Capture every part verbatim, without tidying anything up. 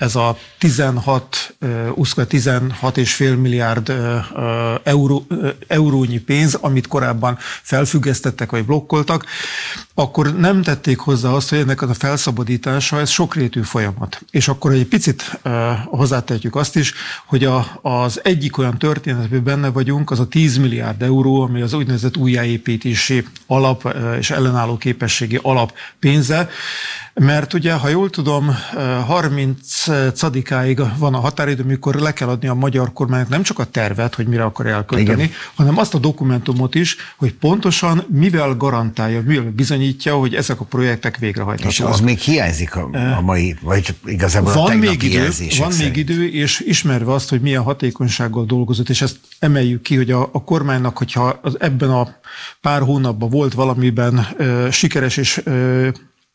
ez a tizenhat, tizenhat és fél milliárd euró, eurónyi pénz, amit korábban felfüggesztettek vagy blokkoltak, akkor nem tették hozzá azt, hogy ennek a felszabadítása, ez sokrétű folyamat. És akkor egy picit hozzátehetjük azt is, hogy a, az egyik olyan történetben benne vagyunk, az a tíz milliárd euró, ami az úgynevezett újjáépítési alap és ellenálló képességi alap pénze, mert ugye, ha jól tudom, harmincadikáig van a határidő, amikor le kell adni a magyar kormánynak nem csak a tervet, hogy mire akar elkölteni, igen, hanem azt a dokumentumot is, hogy pontosan mivel garantálja, mivel bizonyítja, hogy ezek a projektek végrehajthatóak. És az még hiányzik a, a mai, vagy igazából van a tegnapi még idő, jelzések Van szerint. még idő, és ismerve azt, hogy milyen hatékonysággal dolgozott, és ezt emeljük ki, hogy a, a kormánynak, hogyha az, ebben a pár hónapban volt valamiben ö, sikeres és ö,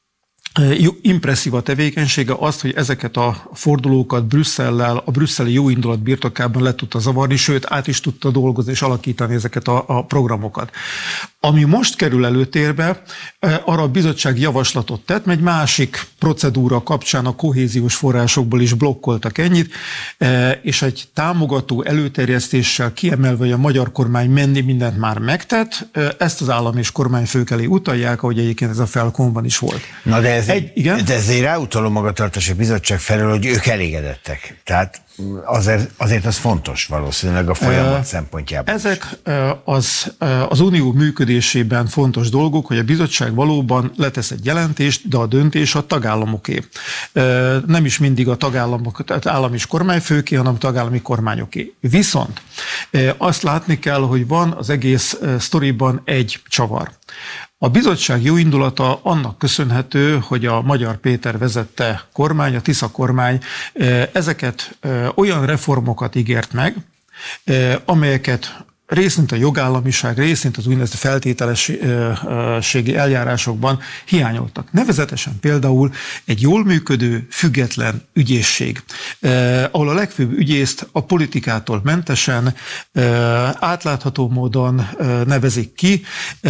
impresszív a tevékenysége, azt, hogy ezeket a fordulókat Brüsszellel, a brüsszeli jó indulat birtokában le tudta zavarni, sőt át is tudta dolgozni és alakítani ezeket a, a programokat. Ami most kerül előtérbe, arra a bizottság javaslatot tett, mert egy másik procedúra kapcsán a kohéziós forrásokból is blokkoltak ennyit, és egy támogató előterjesztéssel kiemelve, hogy a magyar kormány menni mindent már megtett, ezt az állam és kormányfők elé utalják, ahogy egyébként ez a Felkonban is volt. Na de, ez, egy, igen? de ezért ráutaló magatartási bizottság felől, hogy ők elégedettek. Tehát azért, azért az fontos valószínűleg a folyamat uh, szempontjából. Ezek az, az unió működésében fontos dolgok, hogy a bizottság valóban letesz egy jelentést, de a döntés a tagállamoké. Nem is mindig a tagállamok, tehát állam és kormányfőké, hanem a tagállami kormányoké. Viszont azt látni kell, hogy van az egész sztoriban egy csavar. A bizottság jó indulata annak köszönhető, hogy a Magyar Péter vezette kormány, a Tisza kormány ezeket olyan reformokat ígért meg, amelyeket részint a jogállamiság, részint az úgynevezett feltételességi eljárásokban hiányoltak. Nevezetesen például egy jól működő, független ügyészség, ahol a legfőbb ügyészt a politikától mentesen, átlátható módon nevezik ki,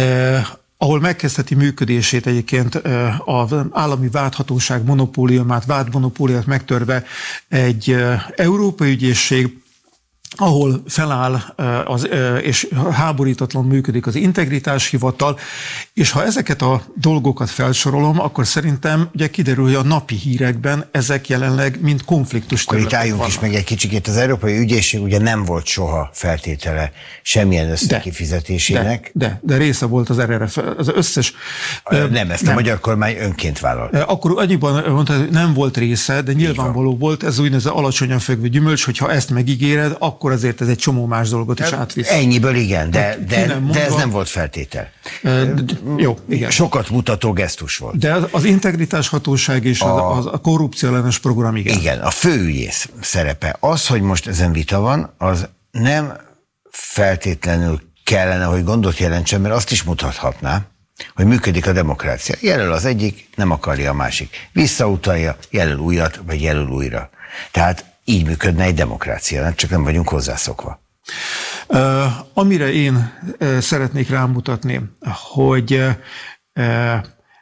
ahol megkezdheti működését egyébként az állami vádhatóság monopóliumát, vádmonopóliumát megtörve egy európai ügyészség, ahol feláll az, és háborítatlan működik az integritáshivatal, és ha ezeket a dolgokat felsorolom, akkor szerintem ugye kiderül, hogy a napi hírekben ezek jelenleg mind konfliktus területek vannak. Itt álljunk is meg egy kicsikét, az Európai Ügyészség ugye nem volt soha feltétele semmilyen összekifizetésének. De, de, de része volt az er er ef, az összes... Nem, ezt nem. A magyar kormány önként vállalta. Akkor annyiban mondta, hogy nem volt része, de nyilvánvaló volt, ez úgynevezett alacsonyan fekvő gyümölcs, hogyha ezt megígéred, akkor azért ez egy csomó más dolgot is átvisz. Ennyiből igen, de, de, mondva, de ez nem volt feltétel. De, jó, igen. Sokat mutató gesztus volt. De az, az integritáshatóság és a, az, a korrupcióellenes program igen. Igen, a főügyész szerepe. Az, hogy most ezen vita van, az nem feltétlenül kellene, hogy gondot jelentsen, mert azt is mutathatná, hogy működik a demokrácia. Jelöl az egyik, nem akarja a másik. Visszautalja, jelöl újat, vagy jelöl újra. Tehát így működne egy demokrácia, csak nem vagyunk hozzászokva. Uh, amire én uh, szeretnék rámutatni, hogy uh,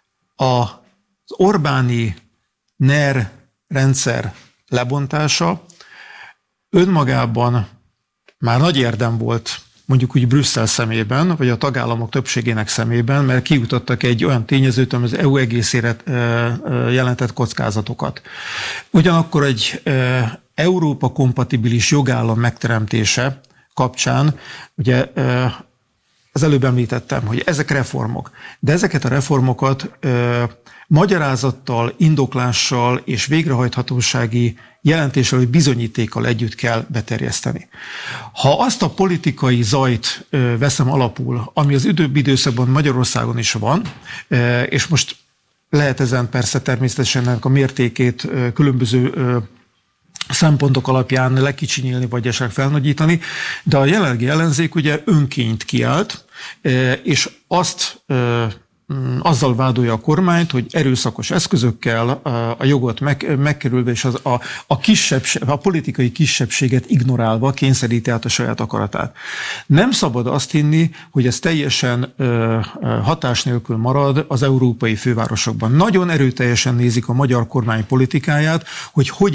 az Orbáni NER rendszer lebontása önmagában már nagy érdem volt, mondjuk úgy Brüsszel szemében, vagy a tagállamok többségének szemében, mert kiutattak egy olyan tényezőt, ami az é u egészére jelentett kockázatokat. Ugyanakkor egy Európa kompatibilis jogállam megteremtése kapcsán, ugye az előbb említettem, hogy ezek reformok, de ezeket a reformokat magyarázattal, indoklással és végrehajthatósági jelentéssel, vagy bizonyítékkal együtt kell beterjeszteni. Ha azt a politikai zajt ö, veszem alapul, ami az időbbi időszakban Magyarországon is van, ö, és most lehet ezen persze természetesen ennek a mértékét ö, különböző ö, szempontok alapján lekicsinyélni, vagy esetleg felnagyítani, de a jelenlegi ellenzék ugye önként kiállt, ö, és azt ö, azzal vádolja a kormányt, hogy erőszakos eszközökkel a jogot meg, megkerülve és az, a, a, kisebbség, a politikai kisebbséget ignorálva kényszeríti át a saját akaratát. Nem szabad azt hinni, hogy ez teljesen ö, hatás nélkül marad az európai fővárosokban. Nagyon erőteljesen nézik a magyar kormány politikáját, hogy hogy